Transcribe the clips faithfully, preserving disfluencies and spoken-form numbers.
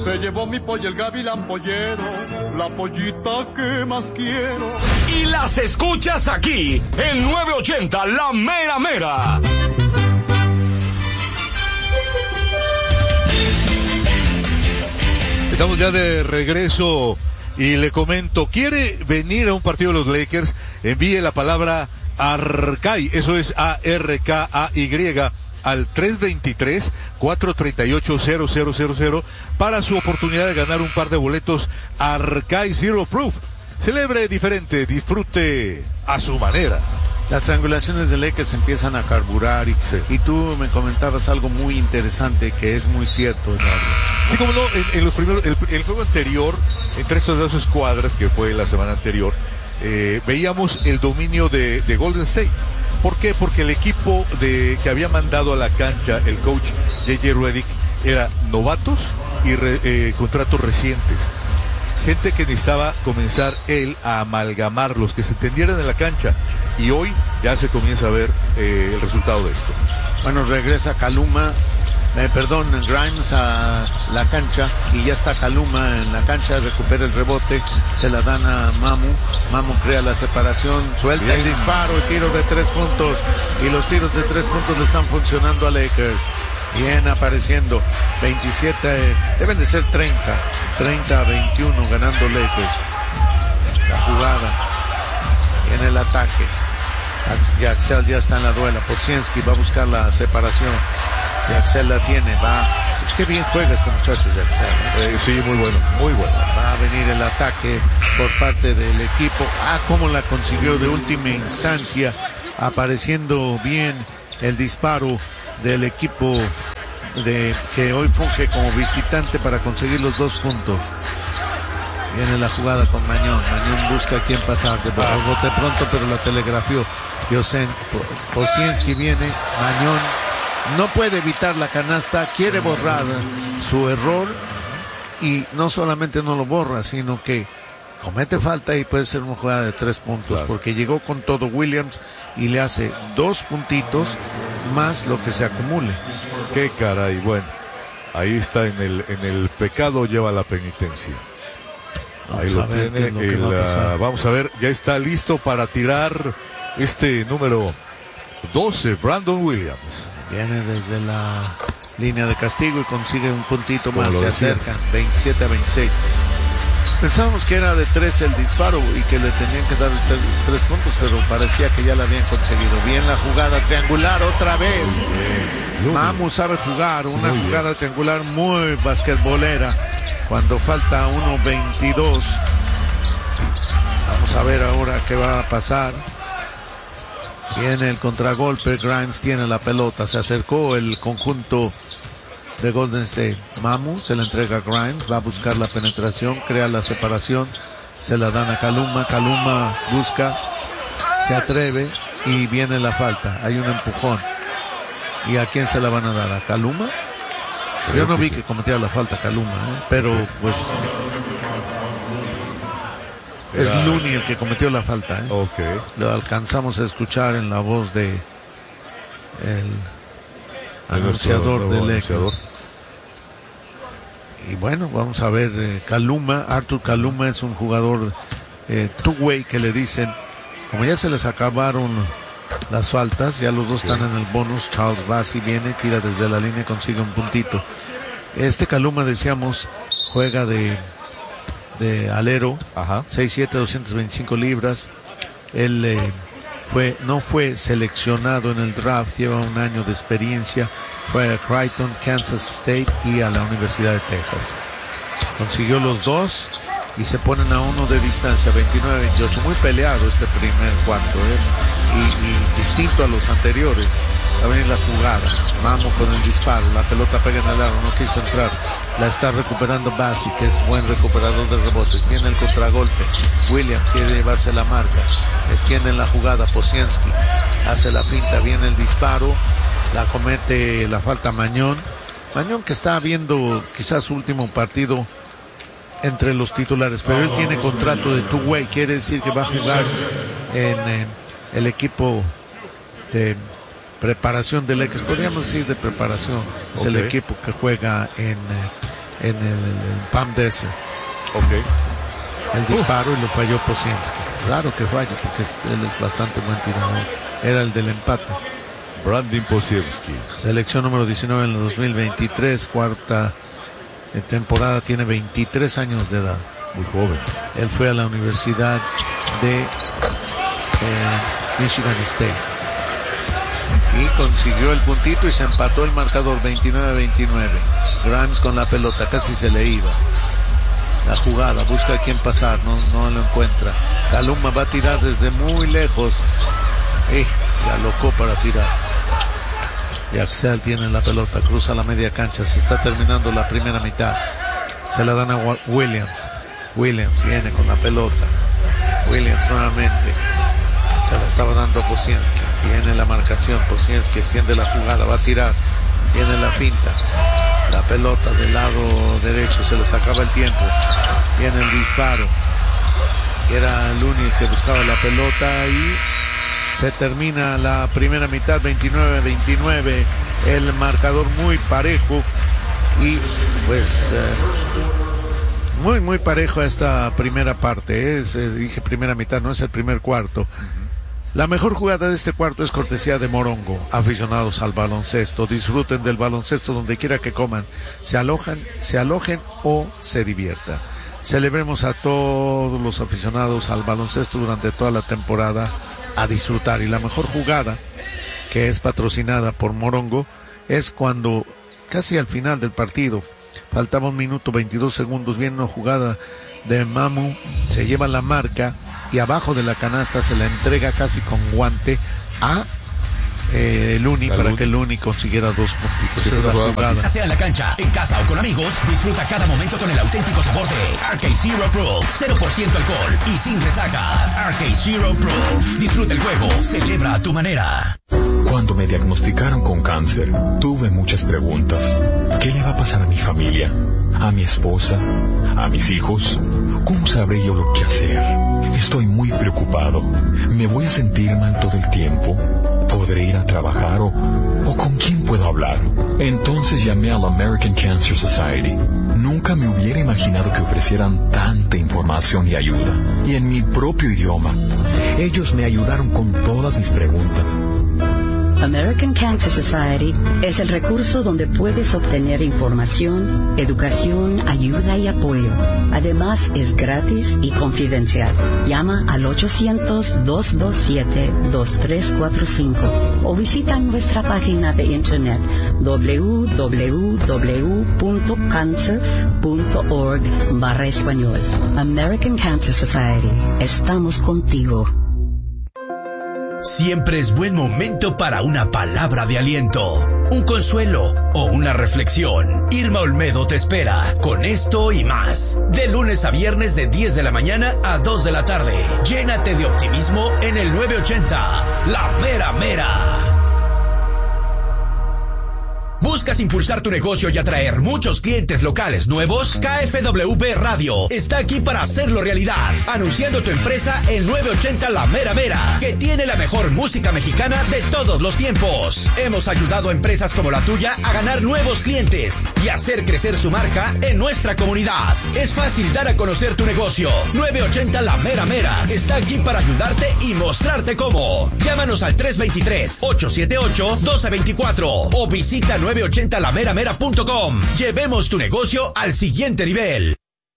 Se llevó mi pollo el gavilán pollero, la pollita que más quiero. Y las escuchas aquí, en nueve ochenta La Mera Mera. Estamos ya de regreso y le comento, ¿quiere venir a un partido de los Lakers? Envíe la palabra Arcay, eso es A R K A Y, al tres veintitrés, cuatrocientos treinta y ocho, cero cero cero cero para su oportunidad de ganar un par de boletos Arcay Zero Proof. Celebre diferente, disfrute a su manera. Las triangulaciones de Lakers empiezan a carburar y, sí. y tú me comentabas algo muy interesante que es muy cierto, Eduardo. Sí, como no, en, en los primeros, el, el juego anterior, entre estas dos escuadras, que fue la semana anterior, eh, veíamos el dominio de, de Golden State. ¿Por qué? Porque el equipo de que había mandado a la cancha el coach J J Redick era novatos y re, eh, contratos recientes. Gente que necesitaba comenzar él a amalgamarlos, que se entendieran en la cancha. Y hoy ya se comienza a ver eh, el resultado de esto. Bueno, regresa Kaluma, eh, perdón, Grimes a la cancha y ya está Kaluma en la cancha, recupera el rebote, se la dan a Mamu, Mamu crea la separación, suelta Bien. el disparo, el tiro de tres puntos y los tiros de tres puntos le están funcionando a Lakers. Bien apareciendo, veintisiete, deben de ser treinta, treinta a veintiuno ganando Lakers. La jugada en el ataque. Axel ya está en la duela, Podziemski va a buscar la separación. Y Axel la tiene, va. Qué bien juega este muchacho de Axel. ¿eh? Eh, sí, muy bueno, muy bueno. Va a venir el ataque por parte del equipo. Ah, cómo la consiguió de última instancia, apareciendo bien el disparo del equipo de que hoy funge como visitante para conseguir los dos puntos. Viene la jugada con Mañón. Mañón busca a quién pasar. De bote pronto, pero la telegrafió. Podziemski viene. Mañón no puede evitar la canasta. Quiere borrar su error. Y no solamente no lo borra, sino que comete falta y puede ser una jugada de tres puntos. Claro. Porque llegó con todo Williams y le hace dos puntitos más lo que se acumule. Qué caray. Bueno, ahí está en el, en el pecado lleva la penitencia. Ahí lo tiene. El, uh, vamos a ver, ya está listo para tirar este número doce, Brandon Williams. Viene desde la línea de castigo y consigue un puntito más, se acercan, veintisiete a veintiséis. Pensábamos que era de tres el disparo y que le tenían que dar tres, tres puntos, pero parecía que ya la habían conseguido. Bien la jugada triangular otra vez. Mamu sabe jugar, una muy jugada bien. triangular muy basquetbolera. Cuando falta uno veintidós. Vamos a ver ahora qué va a pasar. Viene el contragolpe, Grimes tiene la pelota, se acercó el conjunto de Golden State. Mamu se la entrega a Grimes, va a buscar la penetración, crea la separación, se la dan a Kaluma, Kaluma busca, se atreve y viene la falta, hay un empujón. ¿Y a quién se la van a dar? ¿A Kaluma? Yo no vi que cometiera la falta Kaluma, ¿eh? Pero pues es Era... Looney el que cometió la falta, ¿eh? Okay. Lo alcanzamos a escuchar en la voz de el anunciador del Lakers. Y bueno, vamos a ver, eh, Kaluma, Arthur Kaluma es un jugador eh, two-way que le dicen, como ya se les acabaron las faltas, ya los dos sí. están en el bonus. Charles Bassey viene, tira desde la línea, consigue un puntito. Este Kaluma, decíamos, juega de de alero, seis siete, doscientas veinticinco libras. Él eh, fue no fue seleccionado en el draft, lleva un año de experiencia, fue a Creighton, Kansas State y a la Universidad de Texas. Consiguió los dos y se ponen a uno de distancia, veintinueve a veintiocho. Muy peleado este primer cuarto, ¿eh? y, y distinto a los anteriores. Va a venir la jugada, Mamu con el disparo, la pelota pega en el aro, no quiso entrar, la está recuperando Bassey, que es buen recuperador de rebotes. Viene el contragolpe, Williams quiere llevarse la marca, extienden la jugada, Podziemski hace la pinta, viene el disparo, la comete la falta Mañón, Mañón que está viendo quizás su último partido entre los titulares, pero él tiene contrato de two-way, quiere decir que va a jugar en, en el equipo de preparación del Lakers, podríamos decir de preparación, es okay. el equipo que juega en en el, el Palm Desert. Ok. El disparo uh. y lo falló Posienski. Claro que falla, porque él es bastante buen tirador. Era el del empate. Brandon Posienski. Selección número diecinueve en el dos mil veintitrés, cuarta temporada, tiene veintitrés años de edad. Muy joven. Él fue a la Universidad de eh, Michigan State y consiguió el puntito y se empató el marcador veintinueve a veintinueve. Grimes con la pelota, casi se le iba. La jugada, busca a quién pasar, no, no lo encuentra. Kaluma va a tirar desde muy lejos. Eh, se alocó para tirar. Y Axel tiene la pelota, cruza la media cancha, se está terminando la primera mitad. Se la dan a Williams. Williams viene con la pelota. Williams nuevamente. Se la estaba dando a Posienski. Viene la marcación. Posienski extiende la jugada, va a tirar. Viene la finta. La pelota del lado derecho, se les acaba el tiempo. Viene el disparo. Era Lunis que buscaba la pelota y se termina la primera mitad, veintinueve a veintinueve. El marcador muy parejo y pues eh, muy muy parejo esta primera parte. Es, eh, dije primera mitad, no es el primer cuarto. La mejor jugada de este cuarto es cortesía de Morongo. Aficionados al baloncesto, disfruten del baloncesto donde quiera que coman, se alojan, se alojen o se diviertan. Celebremos a todos los aficionados al baloncesto durante toda la temporada a disfrutar. Y la mejor jugada, que es patrocinada por Morongo, es cuando casi al final del partido, faltaba un minuto veintidós segundos, viene una jugada de Mamu, se lleva la marca y abajo de la canasta se la entrega casi con guante a eh, Luni para Luni. que Luni consiguiera dos puntitos. Sí, la jugada. Sea en la cancha, en casa o con amigos, disfruta cada momento con el auténtico sabor de Arcade Zero Proof. cero por ciento alcohol y sin resaca. Arcade Zero Proof. Disfruta el juego, celebra a tu manera. Cuando me diagnosticaron con cáncer, tuve muchas preguntas. ¿Qué le va a pasar a mi familia? ¿A mi esposa? ¿A mis hijos? ¿Cómo sabré yo lo que hacer? Estoy muy preocupado. ¿Me voy a sentir mal todo el tiempo? ¿Podré ir a trabajar o, o con quién puedo hablar? Entonces llamé a la American Cancer Society. Nunca me hubiera imaginado que ofrecieran tanta información y ayuda. Y en mi propio idioma. Ellos me ayudaron con todas mis preguntas. American Cancer Society es el recurso donde puedes obtener información, educación, ayuda y apoyo. Además, es gratis y confidencial. Llama al ochocientos, dos dos siete, dos tres cuatro cinco o visita nuestra página de internet w w w punto cancer punto org barra español. American Cancer Society. Estamos contigo. Siempre es buen momento para una palabra de aliento, un consuelo o una reflexión. Irma Olmedo te espera con esto y más. De lunes a viernes de diez de la mañana a dos de la tarde. Llénate de optimismo en el nueve ochenta, La Mera Mera. ¿Buscas impulsar tu negocio y atraer muchos clientes locales nuevos? K F W B Radio está aquí para hacerlo realidad, anunciando tu empresa en nueve ochenta La Mera Mera, que tiene la mejor música mexicana de todos los tiempos. Hemos ayudado a empresas como la tuya a ganar nuevos clientes y hacer crecer su marca en nuestra comunidad. Es fácil dar a conocer tu negocio. nueve ochenta La Mera Mera está aquí para ayudarte y mostrarte cómo. Llámanos al tres dos tres, ocho siete ocho, uno dos dos cuatro o visita nueve ochenta la mera mera punto com. Llevemos tu negocio al siguiente nivel.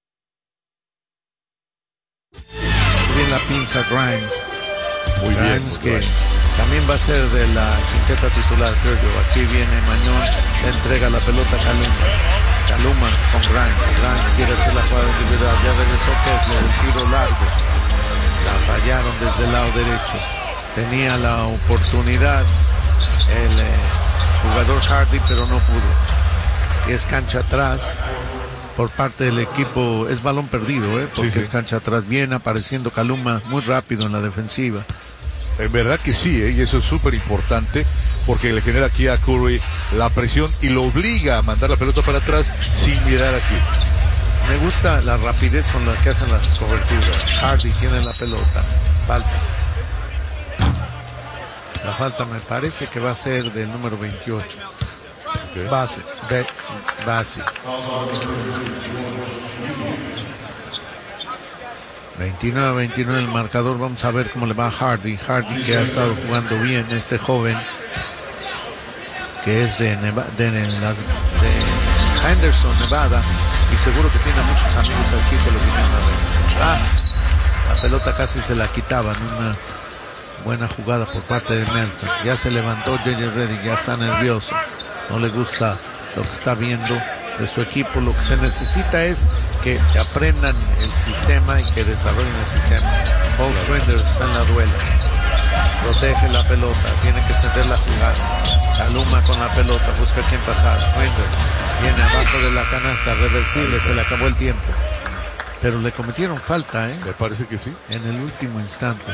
Bien la pinza Grimes. Muy Grimes bien, muy que bien. también va a ser de la quinqueta titular, creo yo. Aquí viene Mañón, le entrega la pelota a Kaluma. Kaluma con Grimes. Grimes quiere hacer la jugada individual. Ya regresó Kessler, el tiro largo. La fallaron desde el lado derecho. Tenía la oportunidad el eh, jugador Hardy, pero no pudo. Es cancha atrás por parte del equipo, es balón perdido, ¿eh? porque sí, sí. es cancha atrás. Viene apareciendo Kaluma muy rápido en la defensiva. En verdad que sí, ¿eh? y eso es súper importante porque le genera aquí a Curry la presión y lo obliga a mandar la pelota para atrás sin mirar aquí. Me gusta la rapidez con la que hacen las coberturas. Hardy tiene la pelota, falta. La falta me parece que va a ser del número veintiocho. Okay. Base, de, base. veintinueve a veintinueve el marcador. Vamos a ver cómo le va a Hardy. Hardy que ha estado jugando bien, este joven que es de, Neva, de, de, las, de Henderson, Nevada, y seguro que tiene muchos amigos aquí que lo vinieron a ver. Ah, la pelota casi se la quitaban. Una buena jugada por parte de Melton. Ya se levantó J J Redick, ya está nervioso, no le gusta lo que está viendo de su equipo. Lo que se necesita es que aprendan el sistema y que desarrollen el sistema. Paul Swinders está en la duela, protege la pelota, tiene que extender la jugada. Kaluma con la pelota, busca quién pasar. Swinders viene abajo de la canasta, reversible, se le acabó el tiempo. Pero le cometieron falta, ¿eh? Me parece que sí. En el último instante.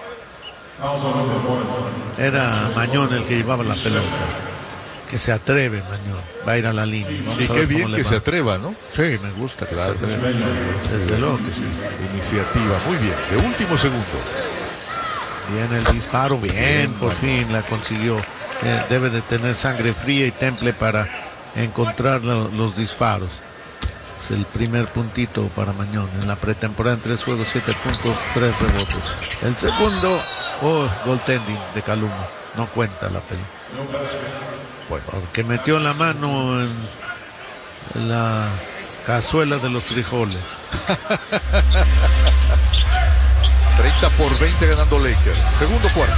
Era Mañón el que llevaba la pelota. Que se atreve, Mañón. Va a ir a la línea. Y qué bien que se atreva, ¿no? Sí, me gusta que claro, se atreva. Desde luego que sí. Iniciativa, muy bien. De último segundo. Bien el disparo, bien, bien por bueno. fin la consiguió. Eh, debe de tener sangre fría y temple para encontrar lo, los disparos. Es el primer puntito para Mañón en la pretemporada en tres juegos, siete puntos, tres rebotes. El segundo, oh, goaltending de Kaluma. No cuenta la pelota. Bueno, porque metió la mano en, en la cazuela de los frijoles. treinta por veinte ganando Lakers. Segundo cuarto.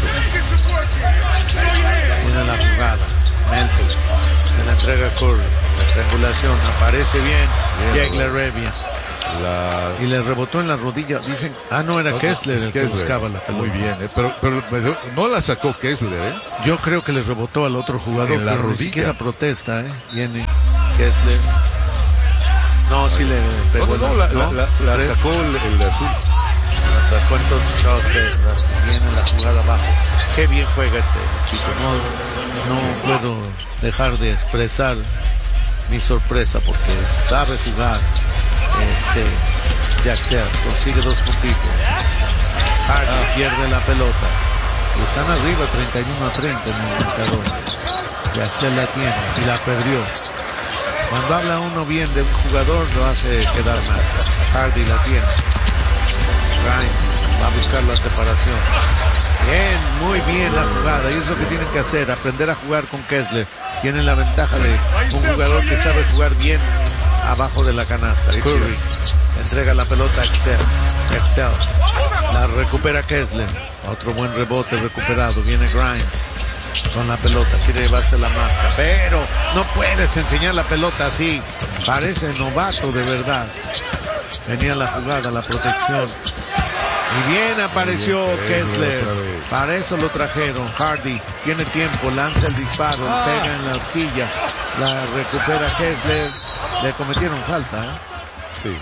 Tiene la jugada. Melton se la entrega a Curry. La triangulación aparece bien. Jake Revia. La... Y le rebotó en la rodilla. Dicen, ah, no, era no, Kessler el Kessler. que buscaba la pelota. Muy bien, eh, pero, pero no la sacó Kessler, ¿eh? Yo creo que le rebotó al otro jugador, en la pero rodilla. Ni siquiera protesta, ¿eh? Viene Kessler. No, sí le pegó. No, no, la, ¿no? La, la, la sacó el, el azul. La sacó entonces Charles. Viene la jugada abajo. Qué bien juega este chico. No, no puedo dejar de expresar mi sorpresa porque sabe jugar. Este Jackson consigue dos puntitos. Hardy ah. pierde la pelota. Y están arriba treinta y uno a treinta en el marcador. Jackson la tiene y la perdió. Cuando habla uno bien de un jugador lo hace quedar mal. Hardy la tiene. Grimes va a buscar la separación. Bien, muy bien la jugada. Y es lo que tienen que hacer, aprender a jugar con Kessler. Tienen la ventaja de un jugador que sabe jugar bien abajo de la canasta. Curry entrega la pelota a Excel. Excel la recupera Kessler. Otro buen rebote recuperado. Viene Grimes con la pelota, quiere llevarse la marca, pero no puedes enseñar la pelota así. Parece novato de verdad. Venía la jugada, la protección. Y bien apareció bien, Kessler. Para eso lo trajeron. Hardy tiene tiempo, lanza el disparo, ah. pega en la horquilla, la recupera Kessler. Le cometieron falta, ¿eh? Sí.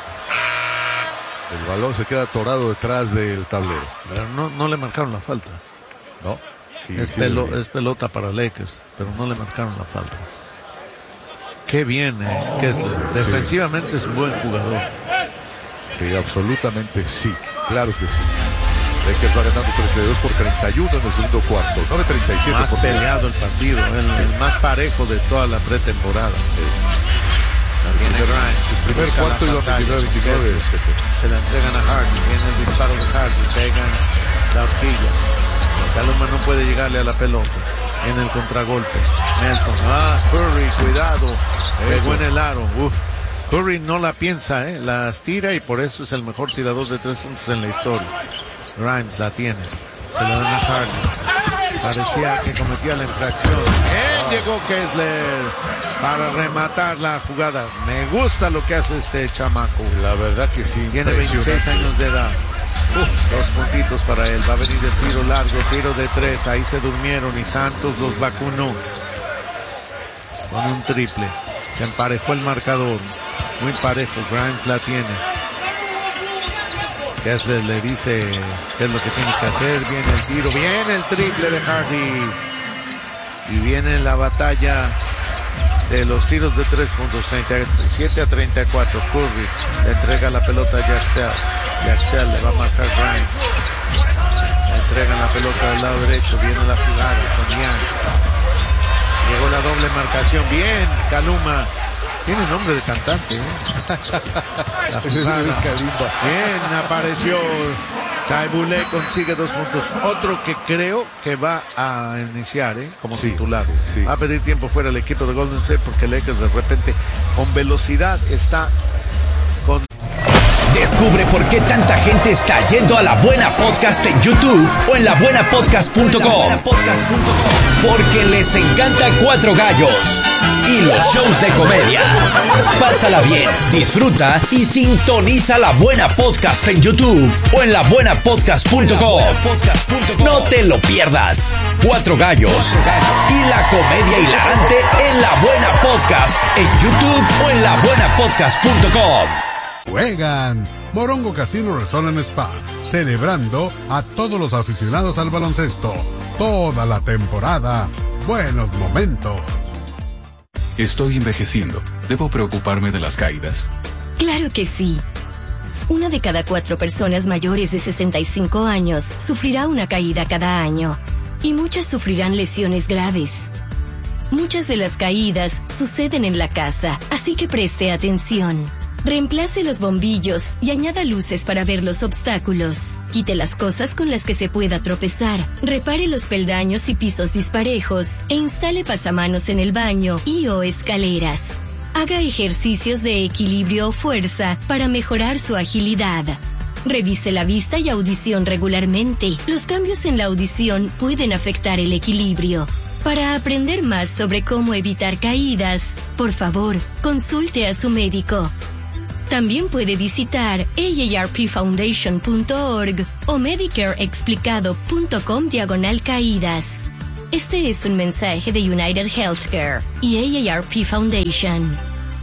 El balón se queda atorado detrás del tablero. Pero no, no le marcaron la falta. No. Es, pelo, es pelota para Lakers, pero no le marcaron la falta. Qué bien, eh, Kessler. Defensivamente sí. Es un buen jugador. Sí, absolutamente sí. Claro que sí. Lakers va ganando treinta y dos por treinta y uno en el segundo cuarto. nueve treinta y siete. Más por peleado el partido, el, sí. el más parejo de toda la pretemporada. Sí. Viene Grimes, el primer cuarto y veintinueve veintinueve. Se la entregan a Hardy. Viene el disparo de Hardy. Pegan la horquilla. Kaluma no puede llegarle a la pelota. En el contragolpe. Melton. Ah, Curry, cuidado. Pegó en el aro. Uf. Curry no la piensa, ¿eh? Las tira y por eso es el mejor tirador de tres puntos en la historia. Grimes la tiene. Se la dan a Hardy. Parecía que cometía la infracción. Bien, llegó Kessler para rematar la jugada. Me gusta lo que hace este chamaco. La verdad que sí. Tiene veintiséis años de edad. Uh, dos puntitos para él. Va a venir el tiro largo, tiro de tres. Ahí se durmieron y Santos los vacunó con un triple. Se emparejó el marcador. Muy parejo. Grimes la tiene. Kessler le dice qué es lo que tiene que hacer. Viene el tiro. Viene el triple de Hardy. Y viene la batalla de los tiros de tres puntos. treinta y siete a treinta y cuatro. Curry le entrega la pelota a Jackson. Jackson le va a marcar Grimes. Le entregan la pelota del lado derecho. Viene la jugada con Young. Llegó la doble marcación. Bien, Kaluma. Tiene nombre de cantante, ¿eh? La jugada. Bien, apareció. Taibulé consigue dos puntos. Otro que creo que va a iniciar, ¿eh? Como sí, titular. Sí. Va a pedir tiempo fuera el equipo de Golden State porque Lakers de repente con velocidad está con... Descubre por qué tanta gente está yendo a La Buena Podcast en YouTube o en la buena podcast punto com. Porque les encanta Cuatro Gallos y los shows de comedia. Pásala bien, disfruta y sintoniza La Buena Podcast en YouTube o en la buena podcast punto com. No te lo pierdas. Cuatro Gallos y la comedia hilarante en La Buena Podcast en YouTube o en la buena podcast punto com. Juegan Morongo Casino Resort and Spa, celebrando a todos los aficionados al baloncesto. Toda la temporada, buenos momentos. Estoy envejeciendo. ¿Debo preocuparme de las caídas? Claro que sí. Una de cada cuatro personas mayores de sesenta y cinco años sufrirá una caída cada año. Y muchas sufrirán lesiones graves. Muchas de las caídas suceden en la casa, así que preste atención. Reemplace los bombillos y añada luces para ver los obstáculos. Quite las cosas con las que se pueda tropezar. Repare los peldaños y pisos disparejos e instale pasamanos en el baño y o escaleras. Haga ejercicios de equilibrio o fuerza para mejorar su agilidad. Revise la vista y audición regularmente. Los cambios en la audición pueden afectar el equilibrio. Para aprender más sobre cómo evitar caídas, por favor, consulte a su médico. También puede visitar A A R P foundation punto org o medicareexplicado punto com diagonal caídas. Este es un mensaje de United Healthcare y A A R P Foundation.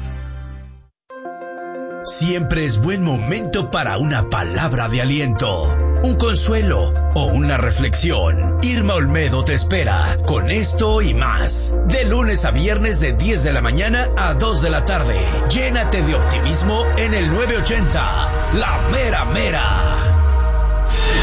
Siempre es buen momento para una palabra de aliento, un consuelo o una reflexión. Irma Olmedo te espera con esto y más. De lunes a viernes de diez de la mañana a dos de la tarde. Llénate de optimismo en el nueve ochenta. La Mera Mera.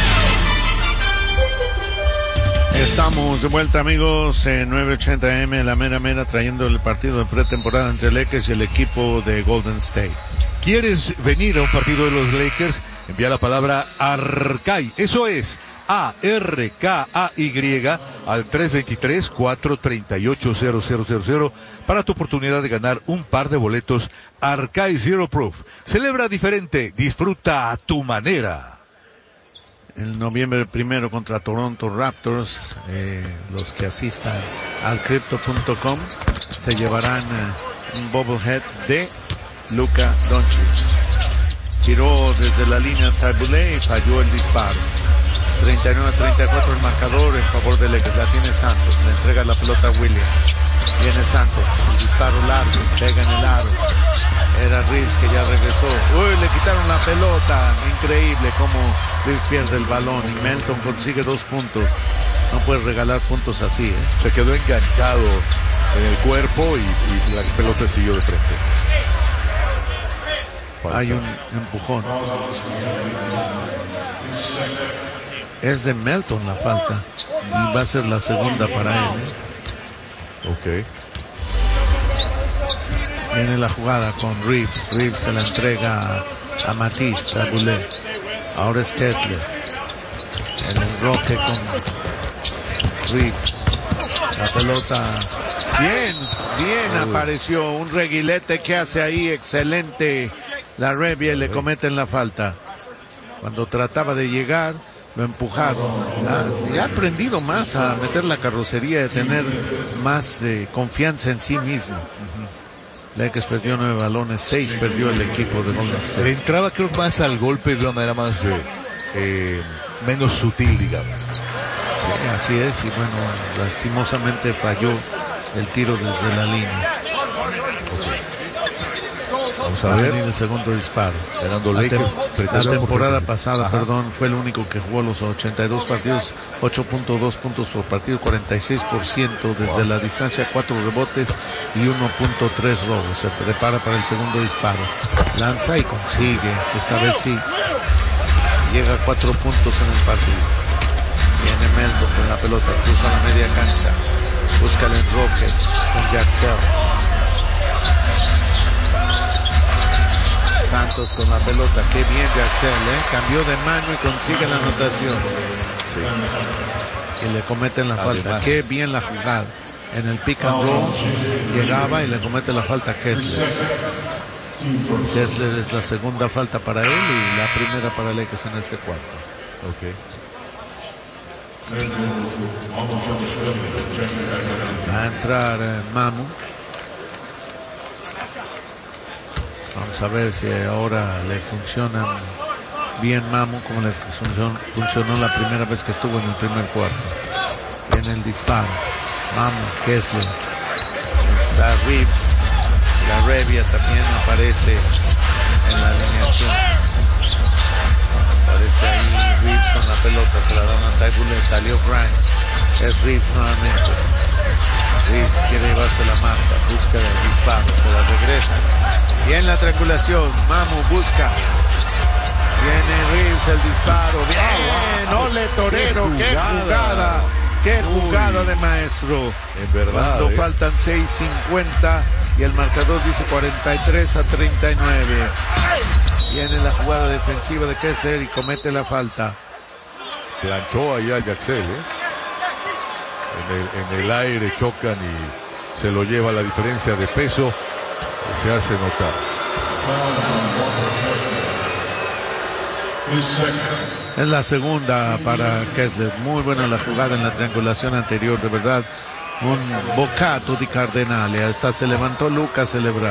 Estamos de vuelta, amigos, en nueve ochenta eme, La Mera Mera, trayendo el partido de pretemporada entre Lakers y el equipo de Golden State. ¿Quieres venir a un partido de los Lakers? Envía la palabra ARCAY. Eso es A R K A Y al tres dos tres, cuatro tres ocho, cero cero cero cero para tu oportunidad de ganar un par de boletos ARCAY Zero Proof. Celebra diferente, disfruta a tu manera. El noviembre primero contra Toronto Raptors, eh, los que asistan al crypto punto com se llevarán eh, un bobblehead de Luka Doncic. Tiró desde la línea Taibulé y falló el disparo. treinta y nueve a treinta y cuatro el marcador en favor de Lakers. La tiene Santos, le entrega la pelota a Williams. Viene Santos, el disparo largo, pega en el aro. Era Reeves que ya regresó. Uy, le quitaron la pelota. Increíble cómo Reeves pierde el balón y Melton consigue dos puntos. No puedes regalar puntos así, ¿eh? Se quedó enganchado en el cuerpo y, y la pelota siguió de frente. Falta. Hay un empujón. Es de Melton la falta. Y va a ser la segunda para él, ¿eh? Ok. Viene la jugada con Reeves. Reeves se la entrega a, a Matisse, Taibulé. Ahora es Kessler. El enroque con Reeves. La pelota. Bien, bien uh. apareció. Un reguilete que hace ahí. Excelente. La Revie le cometen la falta. Cuando trataba de llegar, lo empujaron. Ya ha aprendido más a meter la carrocería, de tener más eh, confianza en sí mismo. Uh-huh. Lakers perdió nueve balones, seis perdió el equipo de Golden State. Le entraba creo más al golpe de una manera más eh, eh, menos sutil, digamos. Sí, así es, y bueno, lastimosamente falló el tiro desde la línea. Vamos a ver el segundo disparo. Ganando la, Lakers, tem- la temporada pasada, Ajá. perdón, fue el único que jugó los ochenta y dos partidos, ocho punto dos puntos por partido, cuarenta y seis por ciento desde wow. la distancia, cuatro rebotes y uno punto tres robos. Se prepara para el segundo disparo. Lanza y consigue, esta vez sí. Llega a cuatro puntos en el partido. Viene Melton con la pelota, cruza la media cancha. Busca el enroque con Jaxel. Santos con la pelota. Qué bien Jaxel, ¿eh? Cambió de mano y consigue la anotación. Sí. Y le cometen la Además. falta. Qué bien la jugada. En el pick and roll llegaba y le comete la falta a Kessler. Kessler es la segunda falta para él y la primera para Lakers en este cuarto. Ok. Va a entrar eh, Mamu. Vamos a ver si ahora le funcionan bien Mamu como le funcionó, funcionó la primera vez que estuvo en el primer cuarto. Viene el disparo. Mamu, Kessler. Está Reeves. La Revia también aparece en la alineación. Aparece ahí Reeves con la pelota. Se la da a Taibule. Salió Grimes. Es Reeves nuevamente. Reeves quiere llevarse la marca. Busca el disparo. Se la regresa. Bien la triangulación. Mamu busca. Viene Reeves el disparo. Bien. Ole Torero. ¡Qué jugada! ¡Qué jugada de maestro! En verdad. Cuando eh. faltan seis cincuenta y el marcador dice cuarenta y tres a treinta y nueve. Viene la jugada defensiva de Kessler y comete la falta. Planchó allá a Jaxel, ¿eh? En el, en el aire chocan y se lo lleva. La diferencia de peso y se hace notar. Es la segunda para Kessler. Muy buena la jugada en la triangulación anterior, de verdad. Un bocato di Cardenale. Hasta se levantó Lucas celebrar.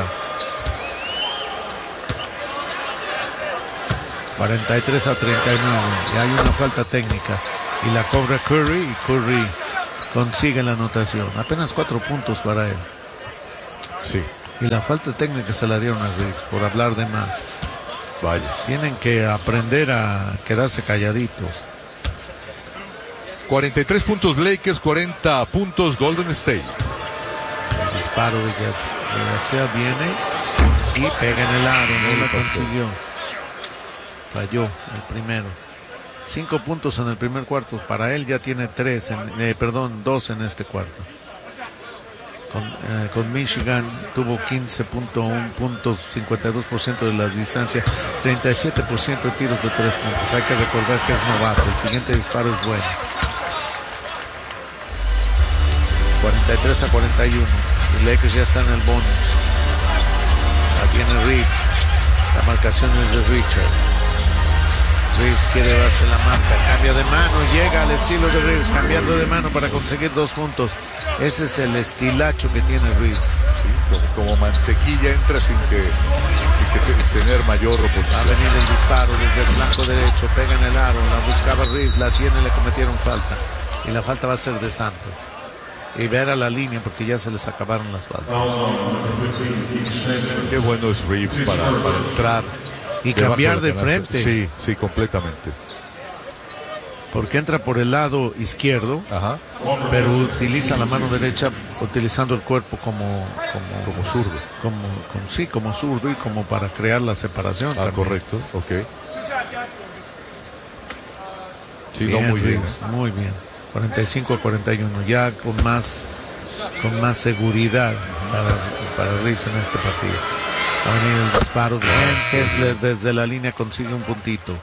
cuarenta y tres a treinta y nueve. Y hay una falta técnica. Y la cobra Curry. Y Curry consigue la anotación. Apenas cuatro puntos para él. Sí. Y la falta técnica se la dieron a Reeves por hablar de más. Vaya. Tienen que aprender a quedarse calladitos. cuarenta y tres puntos Lakers, cuarenta puntos Golden State. El disparo de García viene y pega en el aro. No lo consiguió. Falló el primero. Cinco puntos en el primer cuarto. Para él ya tiene tres, en, eh, perdón, dos en este cuarto. Con, eh, con Michigan tuvo quince punto uno puntos, cincuenta y dos por ciento de la distancia, treinta y siete por ciento de tiros de tres puntos. Hay que recordar que es novato. El siguiente disparo es bueno. cuarenta y tres a cuarenta y uno. Y Lakers ya está en el bonus. Aquí viene Reeves. La marcación es de Richard. Reeves quiere darse la marca, cambia de mano, llega al estilo de Reeves, cambiando de mano para conseguir dos puntos. Ese es el estilacho que tiene Reeves. Sí, como, como mantequilla entra sin que, sin que tener mayor oportunidad. Va a venir el disparo desde el flanco derecho, pega en el aro, la buscaba Reeves, la tiene, le cometieron falta. Y la falta va a ser de Santos. Y ver a la línea porque ya se les acabaron las faltas. Qué bueno es Reeves para, para entrar. Y cambiar de frente. Sí, sí, completamente. Porque entra por el lado izquierdo, ajá, pero utiliza la mano derecha, utilizando el cuerpo como como, como zurdo. Como, como, sí, como zurdo y como para crear la separación. Ah, también. Correcto, ok. Sí, bien, no, muy bien. Reeves, muy bien. cuarenta y cinco a cuarenta y uno, ya con más, con más seguridad para, para Reeves en este partido. Va a venir el disparo. Bien, Kessler desde la línea consigue un puntito.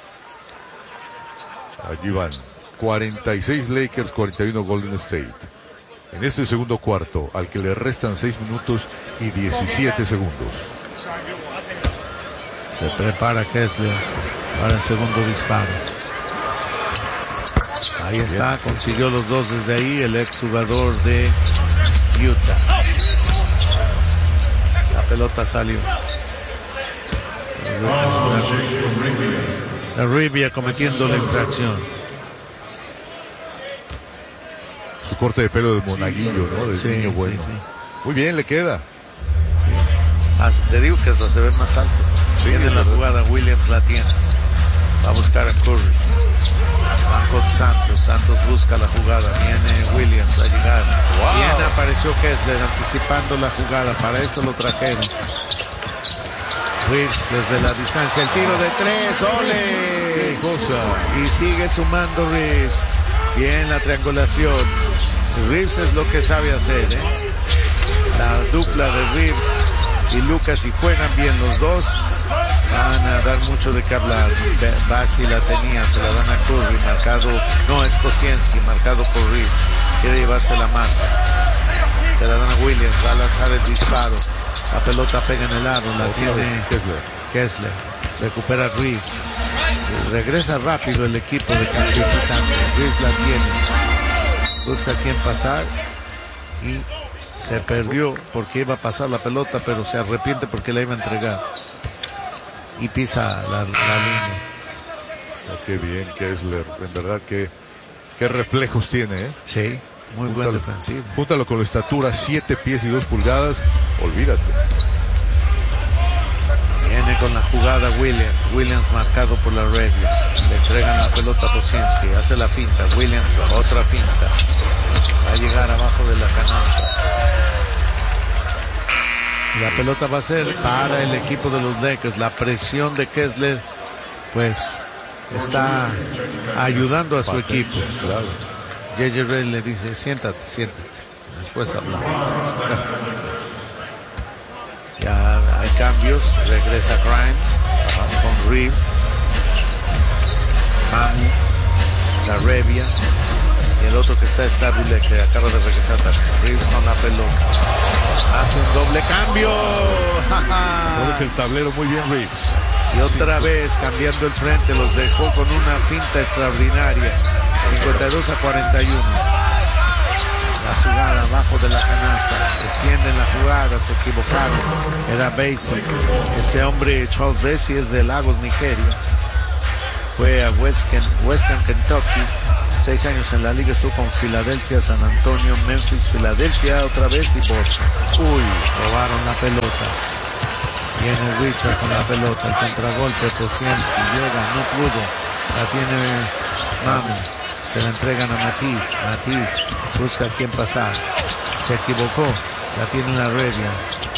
Allí van. cuarenta y seis Lakers, cuarenta y uno Golden State. En este segundo cuarto, al que le restan seis minutos y diecisiete segundos. Se prepara Kessler para el segundo disparo. Ahí está, consiguió los dos desde ahí, el exjugador de Utah. La pelota salió. La Rivia cometiendo la infracción. Su corte de pelo de monaguillo, ¿no? De sí, niño bueno. Sí, sí. Muy bien, le queda. Sí. Ah, te digo que hasta se ve más alto. Sí, viene la jugada, Williams la tiene. Va a buscar a Curry. Va con Santos. Santos busca la jugada. Viene Williams a llegar. Wow. Bien apareció Kessler anticipando la jugada. Para eso lo trajeron. Reeves desde la distancia. El tiro de tres. ¡Ole! ¡Qué cosa! Y sigue sumando Reeves. Bien la triangulación. Reeves es lo que sabe hacer, ¿eh? La dupla de Reeves y Lucas, si juegan bien los dos, van a dar mucho de qué hablar. Basi la tenía, se la dan a Curry, marcado, no, es Kosienski, marcado por Reeves, quiere llevarse la marca, se la dan a Williams, va a lanzar el disparo, la pelota pega en el aro, la tiene Kessler. Kessler, recupera Reeves, regresa rápido el equipo de visitante, Reeves la tiene, busca a quién pasar y se perdió porque iba a pasar la pelota, pero se arrepiente porque la iba a entregar y pisa la, la línea. Oh, qué bien Kessler, en verdad que qué reflejos tiene, ¿eh? Sí, muy buen defensivo. Júntalo con la estatura, siete pies y dos pulgadas, olvídate. Viene con la jugada Williams, Williams marcado por la regla, le entregan la pelota a Kosienski, hace la finta, Williams otra finta, va a llegar abajo de la canasta. La pelota va a ser para el equipo de los Lakers. La presión de Kessler pues está ayudando a su equipo. J J Redick le dice, siéntate, siéntate, después hablamos. Ya hay cambios, regresa Grimes con Reeves, Manu, la Revia y el otro que está estable, que acaba de regresar también. Reeves con la pelota, hace un doble cambio. Mueve el tablero muy bien Reeves. Y otra vez cambiando el frente, los dejó con una finta extraordinaria. cincuenta y dos a cuarenta y uno. La jugada abajo de la canasta, extienden la jugada, se equivocaron, era Basie. Este hombre, Charles Basie, es de Lagos, Nigeria, fue a Western, Western Kentucky, seis años en la liga, estuvo con Filadelfia, San Antonio, Memphis, Filadelfia otra vez y Boston. Uy, robaron la pelota. Viene Richard con la pelota, el contragolpe, Kosienski llega, no pudo, la tiene Mamu. Se la entregan a Matisse, Matisse busca a quién pasar, se equivocó, la tiene la Revia.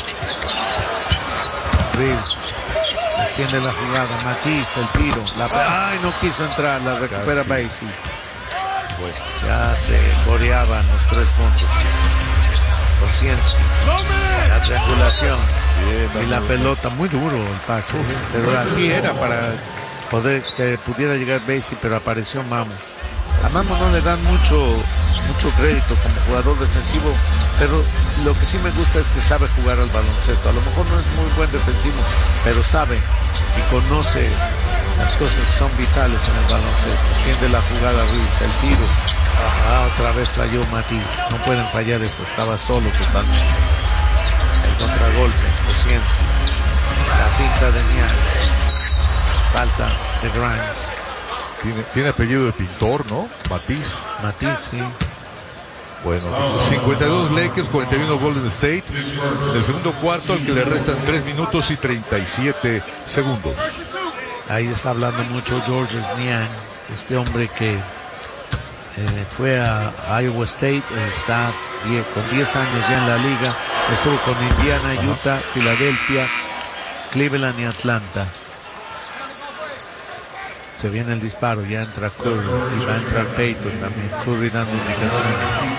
Reeves extiende la jugada, Matisse, el tiro, la... ay, no quiso entrar, la recupera Basie. Bueno, ya se coreaban los tres puntos. Kosienski, la triangulación y la pelota, muy duro el pase, pero así era para poder que pudiera llegar Basie, pero apareció Mamu. A Mamu no le dan mucho mucho crédito como jugador defensivo, pero lo que sí me gusta es que sabe jugar al baloncesto. A lo mejor no es muy buen defensivo, pero sabe y conoce las cosas que son vitales en el baloncesto. Tiende la jugada Reeves, el tiro. Ah, otra vez falló Matisse. No pueden fallar eso, estaba solo totalmente. El contragolpe, Kosienski. La finta de Niang. Falta de Grimes. Tiene, tiene apellido de pintor, ¿no? Matisse. Matisse, sí. Bueno, cincuenta y dos Lakers, cuarenta y uno Golden State. El segundo cuarto, al que le restan tres minutos y treinta y siete segundos. Ahí está hablando mucho Georges Niang, este hombre que eh, fue a Iowa State, está diez, con diez años ya en la liga. Estuvo con Indiana, Utah, Ajá. Filadelfia, Cleveland y Atlanta. Se viene el disparo, ya entra Curry y va a entrar Payton también. Curry dando indicaciones.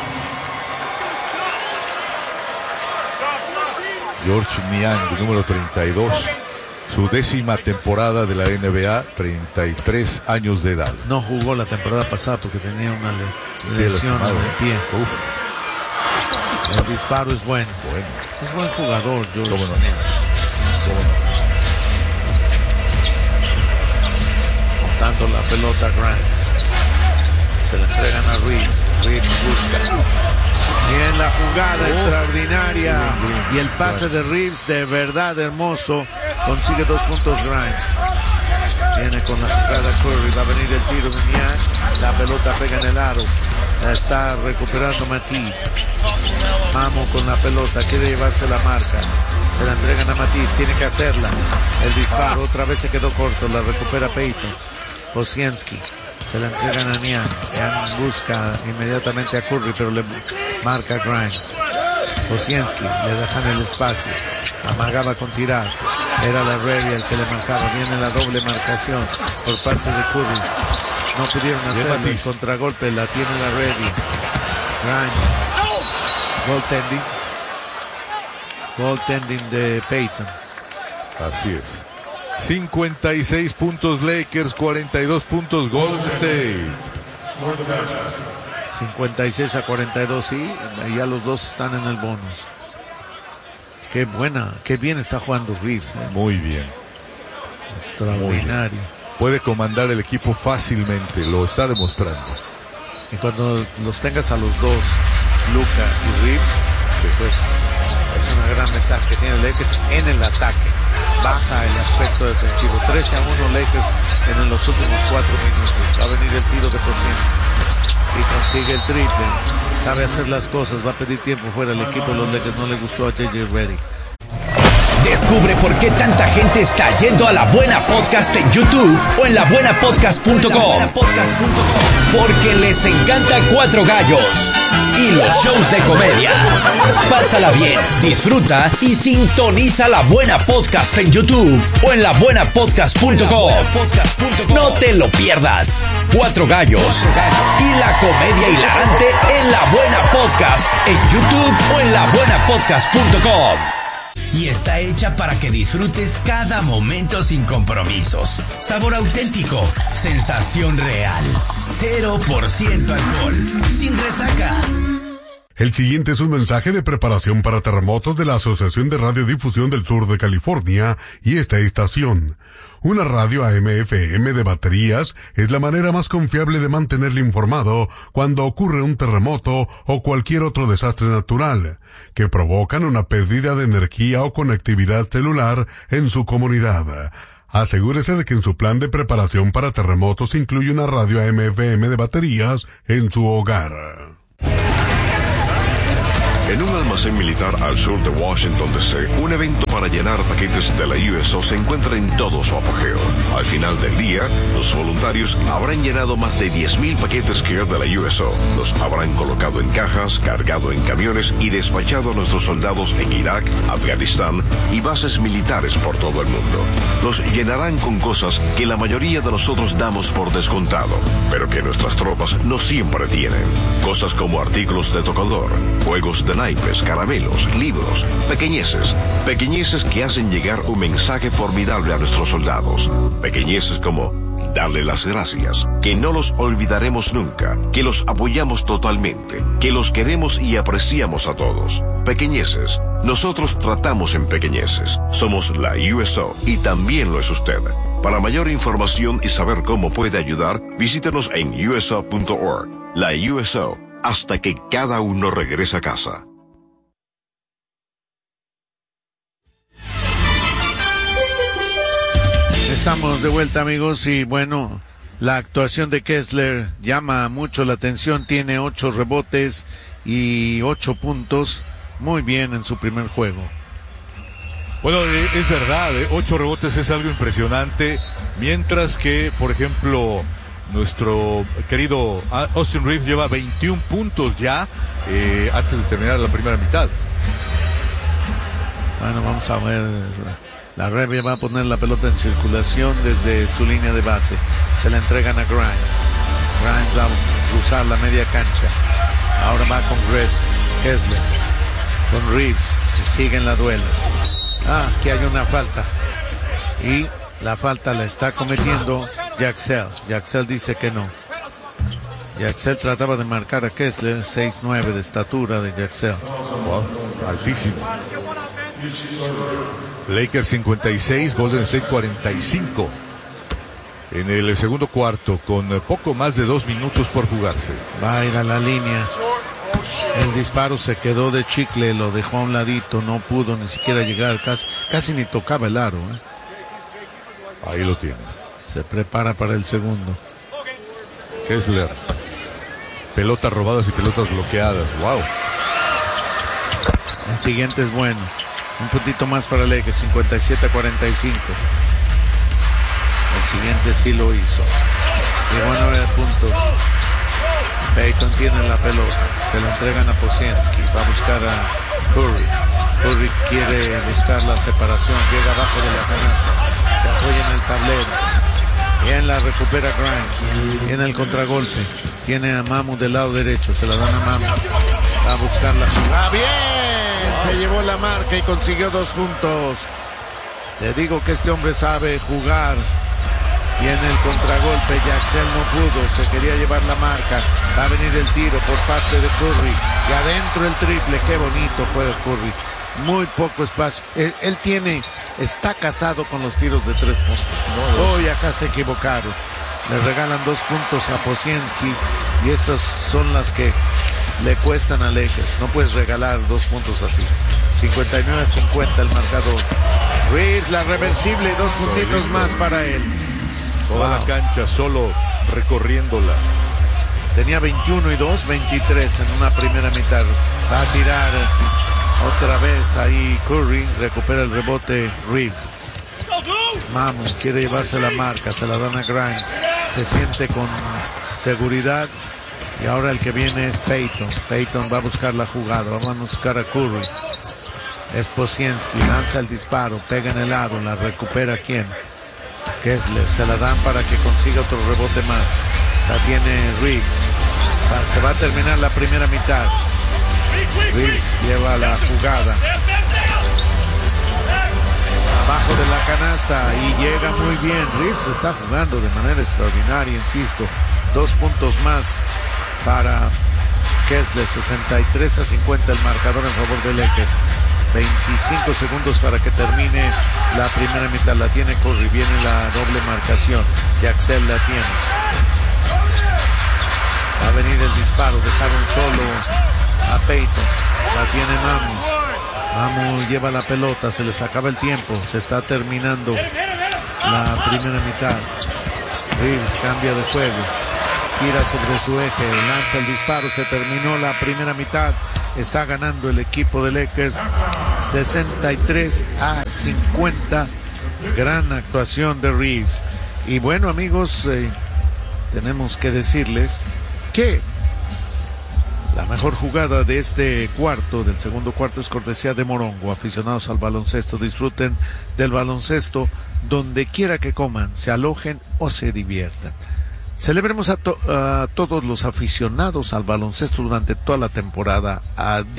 Georges Niang, número treinta y dos, su décima temporada de la N B A, treinta y tres años de edad. No jugó la temporada pasada porque tenía una le lesión en el pie. Uf. El disparo es bueno. bueno. Es buen jugador, Georges. ¿Cómo no? ¿Cómo no? Dando la pelota a Grimes, se la entregan a Reeves, Reeves busca, bien la jugada oh, extraordinaria bien, bien, y el pase bien. de Reeves de verdad hermoso, consigue dos puntos Grimes, viene con la jugada Curry, va a venir el tiro de Niang, la pelota pega en el aro, la está recuperando Matisse, Mamu con la pelota, quiere llevarse la marca, se la entregan a Matisse, tiene que hacerla, el disparo otra vez se quedó corto, la recupera Payton. Kosienski, se la entregan a Niang, Niang busca inmediatamente a Curry, pero le marca a Grimes. Kosienski, le dejan el espacio, amagaba con tirar, era la Revia el que le marcaba, viene la doble marcación por parte de Curry, no pudieron hacer el contragolpe, la tiene la Revia, Grimes. Goaltending. Goaltending de Peyton. Así es. cincuenta y seis puntos Lakers, cuarenta y dos puntos Golden State. cincuenta y seis a cuarenta y dos, sí. Ya los dos están en el bonus. Qué buena, qué bien está jugando Reeves. ¿eh? Muy bien. Extraordinario. Muy bien. Puede comandar el equipo fácilmente, lo está demostrando. Y cuando los tengas a los dos, Luka y Reeves, sí, pues es una gran ventaja que tiene Lakers en el ataque. Baja el aspecto defensivo. trece a uno Lakers en los últimos cuatro minutos. Va a venir el tiro de Porzingis y consigue el triple. Sabe hacer las cosas. Va a pedir tiempo fuera. El equipo de los Lakers no le gustó a J J Redick. Descubre por qué tanta gente está yendo a La Buena Podcast en YouTube o en la buena podcast punto com. Porque les encanta Cuatro Gallos y los shows de comedia. Pásala bien, disfruta y sintoniza La Buena Podcast en YouTube o en la buena podcast punto com. No te lo pierdas. Cuatro Gallos y la comedia hilarante en La Buena Podcast en YouTube o en la buena podcast punto com. Y está hecha para que disfrutes cada momento sin compromisos. Sabor auténtico, sensación real, cero por ciento alcohol, sin resaca. El siguiente es un mensaje de preparación para terremotos de la Asociación de Radiodifusión del Sur de California y esta estación. Una radio A M F M de baterías es la manera más confiable de mantenerle informado cuando ocurre un terremoto o cualquier otro desastre natural, que provocan una pérdida de energía o conectividad celular en su comunidad. Asegúrese de que en su plan de preparación para terremotos incluye una radio A M F M de baterías en su hogar. En un almacén militar al sur de Washington, D C, un evento para llenar paquetes de la U S O se encuentra en todo su apogeo. Al final del día, los voluntarios habrán llenado más de diez mil paquetes Care de la U S O. Los habrán colocado en cajas, cargado en camiones y despachado a nuestros soldados en Irak, Afganistán y bases militares por todo el mundo. Los llenarán con cosas que la mayoría de nosotros damos por descontado, pero que nuestras tropas no siempre tienen. Cosas como artículos de tocador, juegos de naipes, caramelos, libros, pequeñeces, pequeñeces que hacen llegar un mensaje formidable a nuestros soldados, pequeñeces como darle las gracias, que no los olvidaremos nunca, que los apoyamos totalmente, que los queremos y apreciamos a todos, pequeñeces. Nosotros tratamos en pequeñeces, somos la U S O y también lo es usted. Para mayor información y saber cómo puede ayudar, visítenos en U S O punto org. La U S O, hasta que cada uno regrese a casa. Estamos de vuelta, amigos, y bueno, la actuación de Kessler llama mucho la atención. Tiene ocho rebotes y ocho puntos. Muy bien en su primer juego. Bueno, es verdad, ¿eh? ocho rebotes es algo impresionante, mientras que, por ejemplo, nuestro querido Austin Reeves lleva veintiún puntos ya eh, antes de terminar la primera mitad. Bueno, vamos a ver. La Revia va a poner la pelota en circulación desde su línea de base. Se la entregan a Grimes. Grimes va a cruzar la media cancha. Ahora va con Gress, Kessler, con Reeves, que sigue en la duela. Ah, aquí hay una falta. Y la falta la está cometiendo Jaxel. Jaxel dice que no. Jaxel trataba de marcar a Kessler, seis nueve de estatura de Jaxel. Wow, altísimo. Lakers cincuenta y seis, Golden State cuarenta y cinco. En el segundo cuarto, con poco más de dos minutos por jugarse. Va a ir a la línea. El disparo se quedó de chicle, lo dejó a un ladito, no pudo ni siquiera llegar, casi, casi ni tocaba el aro. ¿eh? Ahí lo tiene. Se prepara para el segundo. Kessler. Pelotas robadas y pelotas bloqueadas. Wow. El siguiente es bueno. Un puntito más para Lakers, cincuenta y siete a cuarenta y cinco. El siguiente sí lo hizo. Llegó a nueve puntos. Peyton tiene la pelota. Se la entregan a Porzingis. Va a buscar a Curry. Curry quiere buscar la separación. Llega abajo de la canasta. Se apoya en el tablero. Bien la recupera Grimes. Viene el contragolpe. Tiene a Mamu del lado derecho. Se la dan a Mamu. Va a buscar la jugada. ¡Ah, bien! Se llevó la marca y consiguió dos puntos. Te digo que este hombre sabe jugar. Viene el contragolpe. Jaxel no pudo. Se quería llevar la marca. Va a venir el tiro por parte de Curry. Y adentro el triple. Qué bonito juega Curry. Muy poco espacio. Él, él tiene, está casado con los tiros de tres puntos. Hoy acá se equivocaron. Le regalan dos puntos a Posienski y estas son las que le cuestan a Lakers. No puedes regalar dos puntos así. cincuenta y nueve a cincuenta el marcador. Reeves, la reversible, dos puntitos más para él. Toda wow. la cancha solo recorriéndola. Tenía veintiuno y dos, veintitrés en una primera mitad. Va a tirar otra vez ahí Curry, recupera el rebote Reeves. Mamu quiere llevarse la marca, se la dan a Grimes. Se siente con seguridad y ahora el que viene es Payton. Payton va a buscar la jugada, va a buscar a Curry. Es Posienski, lanza el disparo, pega en el aro, la recupera ¿quién? Kessler, se la dan para que consiga otro rebote más. La tiene Reeves. Va, se va a terminar la primera mitad. Reeves lleva la jugada abajo de la canasta y llega muy bien. Reeves está jugando de manera extraordinaria, insisto. Dos puntos más para Kessler. Sesenta y tres a cincuenta el marcador en favor de Lakers. veinticinco segundos para que termine la primera mitad. La tiene Curry, viene la doble marcación. Jaxel la tiene. Va a venir el disparo, dejaron solo a Payton. La tiene Mamu. Mamu lleva la pelota, se les acaba el tiempo. Se está terminando la primera mitad. Reeves cambia de juego. Gira sobre su eje, lanza el disparo. Se terminó la primera mitad. Está ganando el equipo de Lakers sesenta y tres a cincuenta. Gran actuación de Reeves. Y bueno, amigos, eh, tenemos que decirles que la mejor jugada de este cuarto, del segundo cuarto, es cortesía de Morongo. Aficionados al baloncesto, disfruten del baloncesto donde quiera que coman, se alojen o se diviertan. Celebremos a, to- a todos los aficionados al baloncesto durante toda la temporada. A